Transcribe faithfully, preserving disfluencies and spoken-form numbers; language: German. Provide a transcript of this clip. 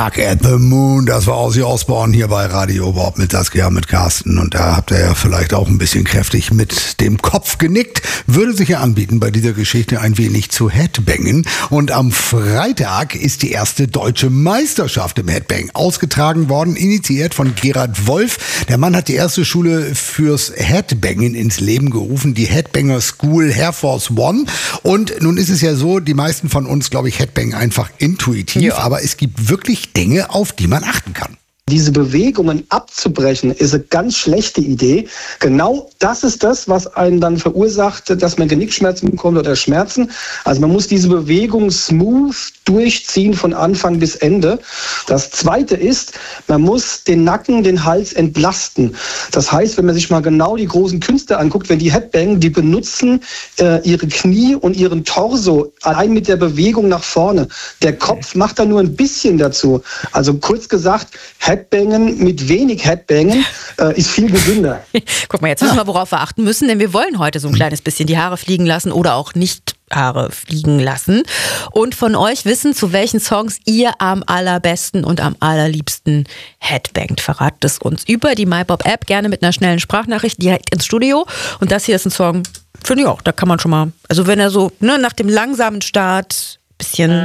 Dark at the Moon, das war Ozzy Osbourne hier bei Radio Bob mit Saskia, mit Carsten. Und da habt ihr ja vielleicht auch ein bisschen kräftig mit dem Kopf genickt. Würde sich ja anbieten, bei dieser Geschichte ein wenig zu Headbangen. Und am Freitag ist die erste deutsche Meisterschaft im Headbang ausgetragen worden, initiiert von Gerhard Wolf. Der Mann hat die erste Schule fürs Headbangen ins Leben gerufen, die Headbanger School Air Force One. Und nun ist es ja so, die meisten von uns, glaube ich, Headbangen einfach intuitiv. Ja. Aber es gibt wirklich Dinge, auf die man achten kann. Diese Bewegungen abzubrechen, ist eine ganz schlechte Idee. Genau das ist das, was einen dann verursacht, dass man Genickschmerzen bekommt oder Schmerzen. Also man muss diese Bewegung smooth durchziehen von Anfang bis Ende. Das Zweite ist, man muss den Nacken, den Hals entlasten. Das heißt, wenn man sich mal genau die großen Künstler anguckt, wenn die Headbangen, die benutzen äh, ihre Knie und ihren Torso allein mit der Bewegung nach vorne. Der Kopf macht da nur ein bisschen dazu. Also kurz gesagt, Headbangen mit wenig Headbangen äh, ist viel gesünder. Guck mal, jetzt wissen wir, worauf wir achten müssen, denn wir wollen heute so ein kleines bisschen die Haare fliegen lassen oder auch nicht Haare fliegen lassen. Und von euch wissen, zu welchen Songs ihr am allerbesten und am allerliebsten headbangt. Verratet es uns über die MyBob-App, gerne mit einer schnellen Sprachnachricht direkt ins Studio. Und das hier ist ein Song, finde ich auch, da kann man schon mal, also wenn er so ne, nach dem langsamen Start bisschen